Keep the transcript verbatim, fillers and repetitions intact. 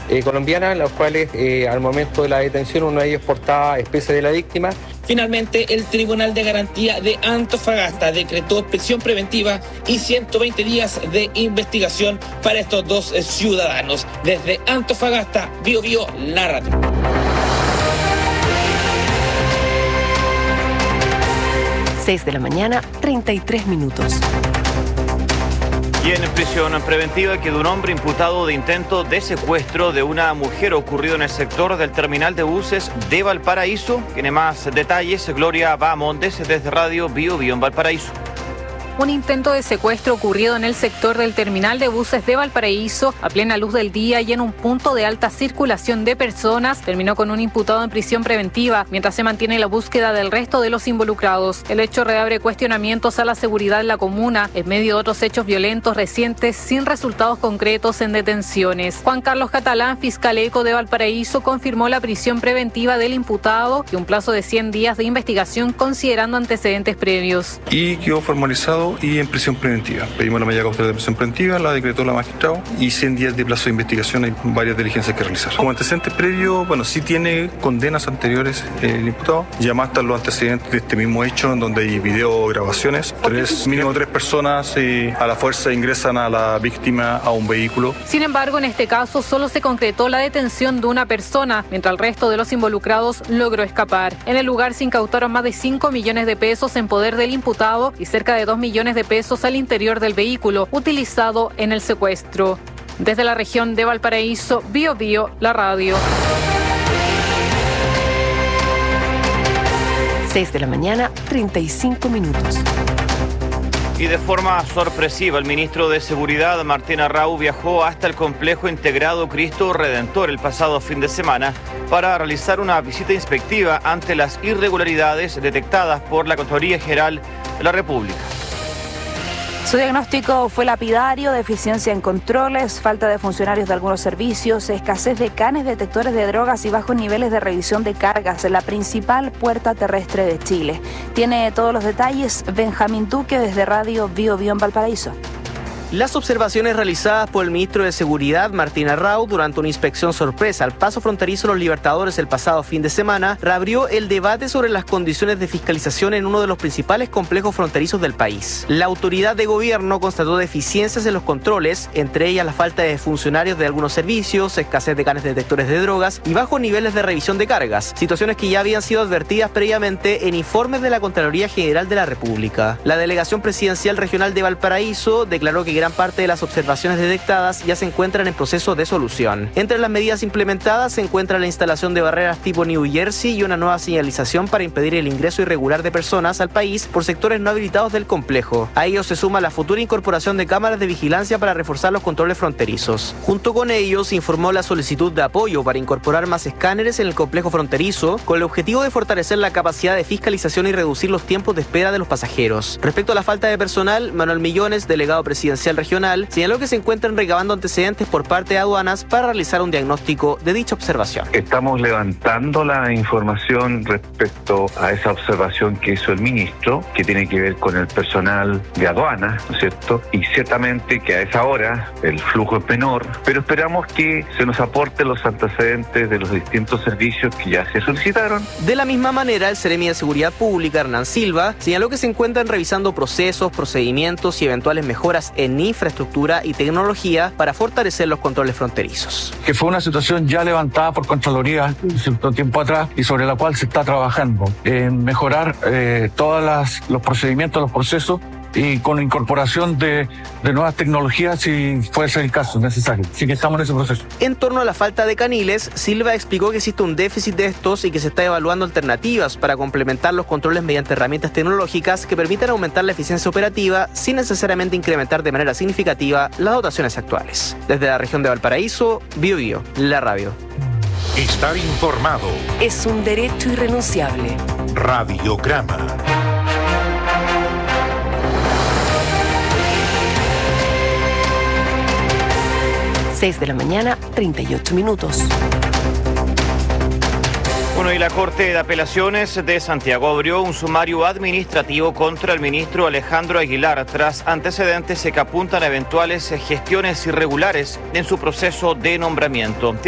eh, colombianas, los cuales eh, al momento de la detención uno de ellos portaba especies de la víctima. Finalmente, el Tribunal de Garantía de Antofagasta decretó prisión preventiva y ciento veinte días de investigación para estos dos ciudadanos. Desde Antofagasta, Bio Bio, la radio. seis de la mañana, treinta y tres minutos. Y en prisión preventiva quedó un hombre imputado de intento de secuestro de una mujer ocurrido en el sector del terminal de buses de Valparaíso. Tiene más detalles Gloria Bahamondes desde Radio Bio Bio en Valparaíso. Un intento de secuestro ocurrido en el sector del terminal de buses de Valparaíso a plena luz del día y en un punto de alta circulación de personas terminó con un imputado en prisión preventiva mientras se mantiene la búsqueda del resto de los involucrados. El hecho reabre cuestionamientos a la seguridad en la comuna en medio de otros hechos violentos recientes sin resultados concretos en detenciones. Juan Carlos Catalán, fiscal ECO de Valparaíso, confirmó la prisión preventiva del imputado y un plazo de cien días de investigación considerando antecedentes previos. Y quedó formalizado y en prisión preventiva. Pedimos la medida cautelar de prisión preventiva, la decretó la magistrado y cien días de plazo de investigación. Hay varias diligencias que realizar. Como antecedentes previos, bueno, sí tiene condenas anteriores eh, el imputado. Ya más están los antecedentes de este mismo hecho, en donde hay videograbaciones. Tres, mínimo tres personas eh, a la fuerza ingresan a la víctima a un vehículo. Sin embargo, en este caso solo se concretó la detención de una persona, mientras el resto de los involucrados logró escapar. En el lugar se incautaron más de cinco millones de pesos en poder del imputado y cerca de dos millones de pesos al interior del vehículo utilizado en el secuestro. Desde la región de Valparaíso, Bio Bio, la radio. seis de la mañana, treinta y cinco minutos. Y de forma sorpresiva, el ministro de Seguridad, Martín Arrau, viajó hasta el complejo integrado Cristo Redentor el pasado fin de semana para realizar una visita inspectiva ante las irregularidades detectadas por la Contraloría General de la República. Su diagnóstico fue lapidario: deficiencia en controles, falta de funcionarios de algunos servicios, escasez de canes detectores de drogas y bajos niveles de revisión de cargas en la principal puerta terrestre de Chile. Tiene todos los detalles Benjamín Duque desde Radio Bio Bio en Valparaíso. Las observaciones realizadas por el ministro de Seguridad, Martín Arrau, durante una inspección sorpresa al paso fronterizo Los Libertadores el pasado fin de semana, reabrió el debate sobre las condiciones de fiscalización en uno de los principales complejos fronterizos del país. La autoridad de gobierno constató deficiencias en los controles, entre ellas la falta de funcionarios de algunos servicios, escasez de canes detectores de drogas y bajos niveles de revisión de cargas, situaciones que ya habían sido advertidas previamente en informes de la Contraloría General de la República. La Delegación Presidencial Regional de Valparaíso declaró que gran parte de las observaciones detectadas ya se encuentran en proceso de solución. Entre las medidas implementadas se encuentra la instalación de barreras tipo New Jersey y una nueva señalización para impedir el ingreso irregular de personas al país por sectores no habilitados del complejo. A ello se suma la futura incorporación de cámaras de vigilancia para reforzar los controles fronterizos. Junto con ello se informó la solicitud de apoyo para incorporar más escáneres en el complejo fronterizo con el objetivo de fortalecer la capacidad de fiscalización y reducir los tiempos de espera de los pasajeros. Respecto a la falta de personal, Manuel Millones, delegado presidencial regional, señaló que se encuentran recabando antecedentes por parte de aduanas para realizar un diagnóstico de dicha observación. Estamos levantando la información respecto a esa observación que hizo el ministro, que tiene que ver con el personal de aduanas, ¿no es cierto? Y ciertamente que a esa hora el flujo es menor, pero esperamos que se nos aporten los antecedentes de los distintos servicios que ya se solicitaron. De la misma manera, el Seremi de Seguridad Pública, Hernán Silva, señaló que se encuentran revisando procesos, procedimientos y eventuales mejoras en infraestructura y tecnología para fortalecer los controles fronterizos. Que fue una situación ya levantada por Contraloría cierto tiempo atrás y sobre la cual se está trabajando en mejorar eh, todos los procedimientos, los procesos, y con la incorporación de, de nuevas tecnologías si fuese ser el caso necesario. Así que estamos en ese proceso. En torno a la falta de caniles, Silva explicó que existe un déficit de estos y que se está evaluando alternativas para complementar los controles mediante herramientas tecnológicas que permitan aumentar la eficiencia operativa sin necesariamente incrementar de manera significativa las dotaciones actuales. Desde la región de Valparaíso, Bio Bio, la radio. Estar informado es un derecho irrenunciable. Radiograma. seis de la mañana, treinta y ocho minutos. Bueno, y la Corte de Apelaciones de Santiago abrió un sumario administrativo contra el ministro Alejandro Aguilar tras antecedentes que apuntan a eventuales gestiones irregulares en su proceso de nombramiento.